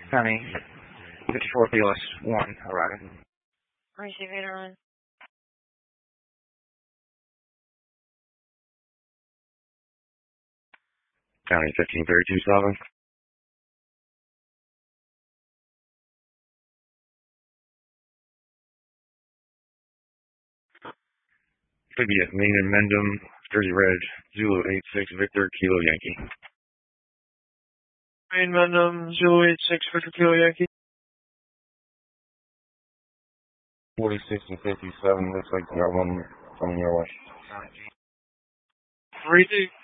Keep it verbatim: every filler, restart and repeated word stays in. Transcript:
County fifty-four P L S one, arriving. Receive it on. County fifteen thirty-two, Sullivan. Could be at Main and Mendham, Jersey Red, Zulu eight six Victor, Kilo Yankee. Main Mendham, Zulu eight six Victor, Kilo Yankee. forty-six and fifty-seven, looks like you got one coming your way. Three,